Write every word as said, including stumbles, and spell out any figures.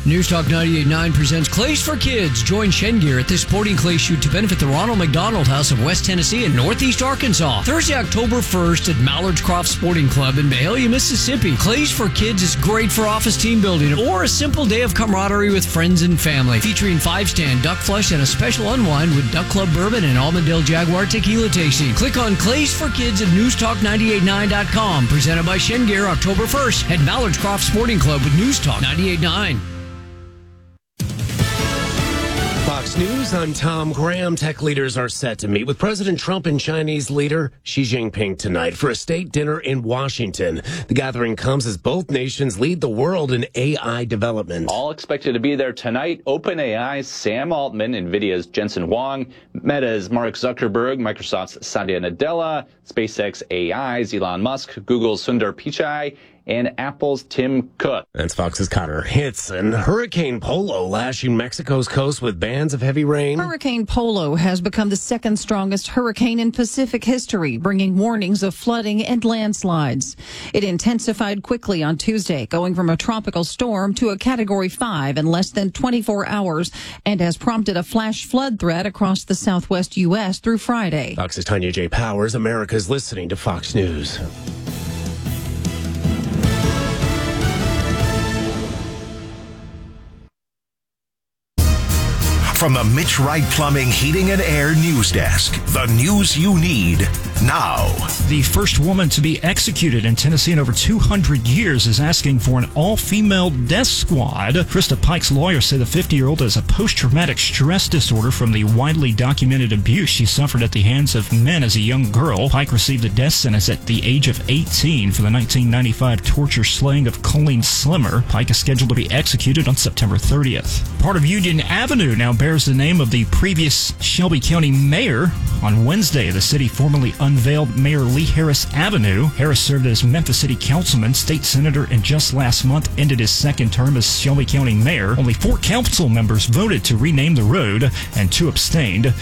News Talk ninety-eight point nine presents Clays for Kids. Join Shengear at this sporting clay shoot to benefit the Ronald McDonald House of West Tennessee and Northeast Arkansas. Thursday, October first at Mallard's Croft Sporting Club in Mahalia, Mississippi. Clays for Kids is great for office team building or a simple day of camaraderie with friends and family. Featuring five-stand duck flush and a special unwind with Duck Club Bourbon and Almondale Jaguar Tequila tasting. Click on Clays for Kids at news talk ninety-eight point nine dot com. Presented by Shengear, October first at Mallard's Croft Sporting Club with News Talk ninety-eight point nine. Fox News, I'm Tom Graham. Tech leaders are set to meet with President Trump and Chinese leader Xi Jinping tonight for a state dinner in Washington. The gathering comes as both nations lead the world in A I development. All expected to be there tonight. OpenAI's Sam Altman, NVIDIA's Jensen Huang, Meta's Mark Zuckerberg, Microsoft's Satya Nadella, SpaceX A I's Elon Musk, Google's Sundar Pichai, and Apple's Tim Cook. That's Fox's Connor Hitson. Hurricane Polo lashing Mexico's coast with bands of heavy rain. Hurricane Polo has become the second strongest hurricane in Pacific history, bringing warnings of flooding and landslides. It intensified quickly on Tuesday, going from a tropical storm to a Category five in less than twenty-four hours, and has prompted a flash flood threat across the southwest U S through Friday. Fox's Tanya J. Powers. America's listening to Fox News. From the Mitch Wright Plumbing, Heating, and Air News Desk, the news you need now. The first woman to be executed in Tennessee in over two hundred years is asking for an all-female death squad. Krista Pike's lawyers say the fifty-year-old has a post-traumatic stress disorder from the widely documented abuse she suffered at the hands of men as a young girl. Pike received a death sentence at the age of eighteen for the nineteen ninety-five torture slaying of Colleen Slimmer. Pike is scheduled to be executed on September thirtieth. Part of Union Avenue now bears the name of the previous Shelby County mayor. On Wednesday, the city formally unveiled Mayor Lee Harris Avenue. Harris served as Memphis City Councilman, state senator, and just last month ended his second term as Shelby County mayor. Only four council members voted to rename the road, and two abstained.